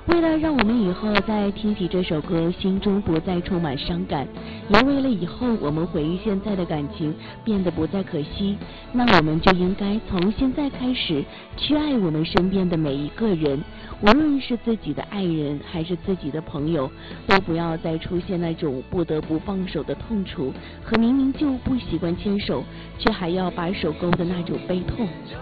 为了让我们以后在听起这首歌心中不再充满伤感，也为了以后我们回忆现在的感情变得不再可惜，那我们就应该从现在开始去爱我们身边的每一个人，无论是自己的爱人还是自己的朋友，都不要再出现那种不得不放手的痛楚和明明就不习惯牵手却还要把手勾的那种悲痛。